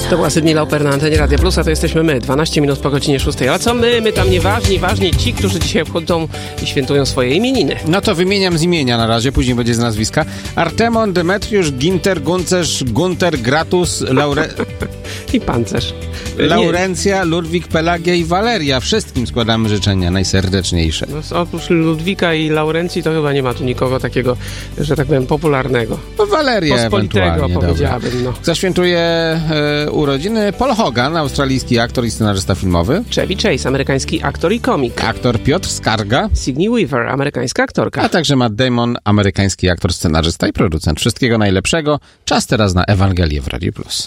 To była Sydney Lauper na antenie Radia Plus, a to jesteśmy my, 12 minut po godzinie 6. Ale co my? My tam ważni ci, którzy dzisiaj obchodzą i świętują swoje imieniny. No to wymieniam z imienia na razie, później będzie z nazwiska. Artemon, Demetriusz, Ginter, Guncerz, Gunter, Gratus, I pancerz. Laurencja, Ludwik, Pelagia i Waleria. Wszystkim składamy życzenia najserdeczniejsze. No, oprócz Ludwika i Laurencji to chyba nie ma tu nikogo takiego, że tak powiem, popularnego. No Waleria ewentualnie, powiedziałabym. No. Zaświętuje urodziny Paul Hogan, australijski aktor i scenarzysta filmowy. Chevy Chase, amerykański aktor i komik. Aktor Piotr Skarga. Sigourney Weaver, amerykańska aktorka. A także Matt Damon, amerykański aktor, scenarzysta i producent. Wszystkiego najlepszego. Czas teraz na Ewangelię w Radiu Plus.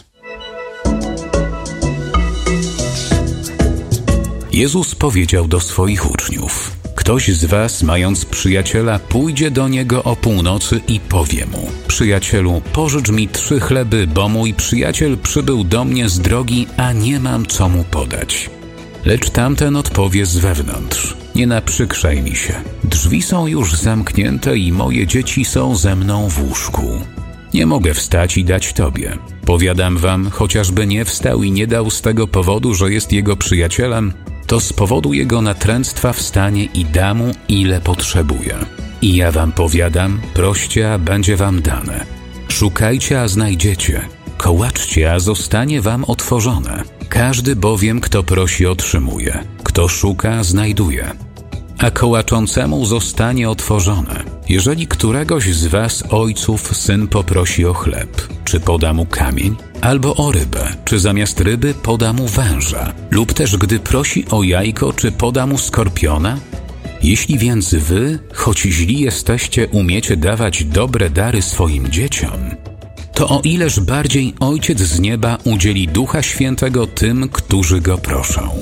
Jezus powiedział do swoich uczniów: ktoś z was, mając przyjaciela, pójdzie do niego o północy i powie mu: przyjacielu, pożycz mi 3 chleby, bo mój przyjaciel przybył do mnie z drogi, a nie mam co mu podać. Lecz tamten odpowie z wewnątrz: nie naprzykrzaj mi się. Drzwi są już zamknięte i moje dzieci są ze mną w łóżku. Nie mogę wstać i dać tobie. Powiadam wam, chociażby nie wstał i nie dał z tego powodu, że jest jego przyjacielem, to z powodu jego natręctwa wstanie i da mu, ile potrzebuje. I ja wam powiadam, proście, a będzie wam dane. Szukajcie, a znajdziecie. Kołaczcie, a zostanie wam otworzone. Każdy bowiem, kto prosi, otrzymuje. Kto szuka, znajduje. A kołaczącemu zostanie otworzone. Jeżeli któregoś z was, ojców, syn poprosi o chleb, czy poda mu kamień? Albo o rybę, czy zamiast ryby poda mu węża? Lub też gdy prosi o jajko, czy poda mu skorpiona? Jeśli więc wy, choć źli jesteście, umiecie dawać dobre dary swoim dzieciom, to o ileż bardziej Ojciec z nieba udzieli Ducha Świętego tym, którzy Go proszą.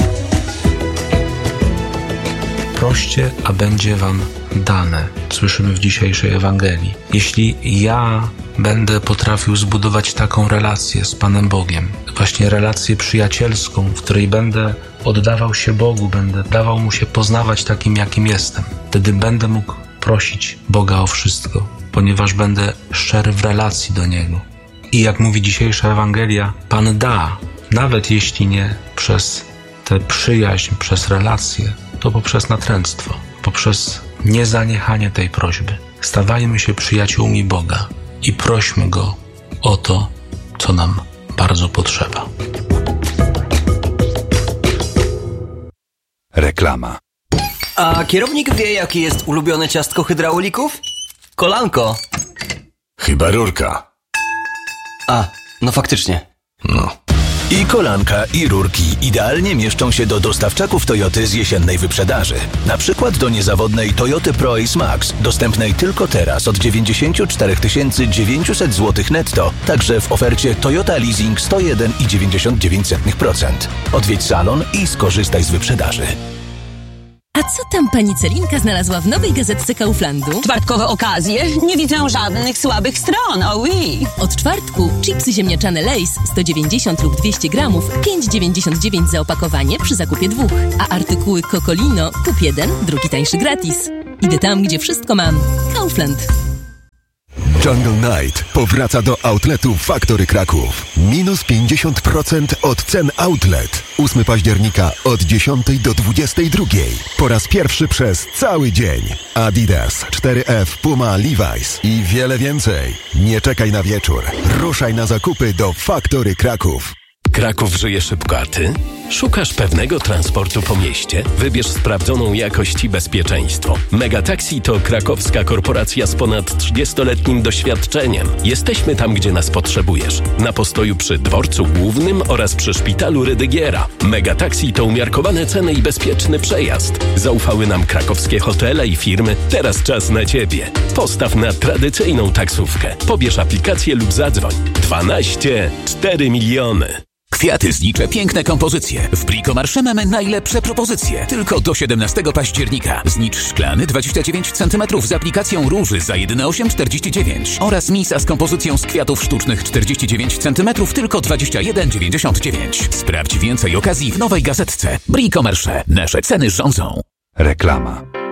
Proście, a będzie wam dane. Słyszymy w dzisiejszej Ewangelii. Jeśli ja będę potrafił zbudować taką relację z Panem Bogiem, właśnie relację przyjacielską, w której będę oddawał się Bogu, będę dawał Mu się poznawać takim, jakim jestem, wtedy będę mógł prosić Boga o wszystko, ponieważ będę szczery w relacji do Niego. I jak mówi dzisiejsza Ewangelia, Pan da, nawet jeśli nie przez tę przyjaźń, przez relację, to poprzez natręctwo, poprzez niezaniechanie tej prośby. Stawajmy się przyjaciółmi Boga i prośmy Go o to, co nam bardzo potrzeba. Reklama. A kierownik wie, jakie jest ulubione ciastko hydraulików? Kolanko. Chyba rurka. A, no faktycznie. No. I kolanka, i rurki idealnie mieszczą się do dostawczaków Toyoty z jesiennej wyprzedaży. Na przykład do niezawodnej Toyoty Pro-Ace Max, dostępnej tylko teraz od 94 900 zł netto, także w ofercie Toyota Leasing 101,99%. Odwiedź salon i skorzystaj z wyprzedaży. A co tam pani Celinka znalazła w nowej gazetce Kauflandu? Czwartkowe okazje? Nie widzę żadnych słabych stron, oui. Od czwartku chipsy ziemniaczane Lay's 190 lub 200 gramów, 5,99 za opakowanie przy zakupie 2. A artykuły Cocolino kup 1, drugi tańszy gratis. Idę tam, gdzie wszystko mam. Kaufland. Jungle Night powraca do outletu Factory Kraków. Minus 50% od cen outlet. 8 października od 10 do 22. Po raz pierwszy przez cały dzień. Adidas, 4F, Puma, Levi's i wiele więcej. Nie czekaj na wieczór. Ruszaj na zakupy do Factory Kraków. Kraków żyje szybko, a ty? Szukasz pewnego transportu po mieście? Wybierz sprawdzoną jakość i bezpieczeństwo. Megataxi to krakowska korporacja z ponad 30-letnim doświadczeniem. Jesteśmy tam, gdzie nas potrzebujesz. Na postoju przy dworcu głównym oraz przy szpitalu Rydygiera. Megataxi to umiarkowane ceny i bezpieczny przejazd. Zaufały nam krakowskie hotele i firmy. Teraz czas na ciebie. Postaw na tradycyjną taksówkę. Pobierz aplikację lub zadzwoń. 12 4 miliony. Kwiaty znicze, piękne kompozycje. W Bricomarché mamy najlepsze propozycje. Tylko do 17 października. Znicz szklany 29 cm z aplikacją róży za jedyne 8,49 oraz misa z kompozycją z kwiatów sztucznych 49 cm tylko 21,99. Sprawdź więcej okazji w nowej gazetce. Bricomarché. Nasze ceny rządzą. Reklama.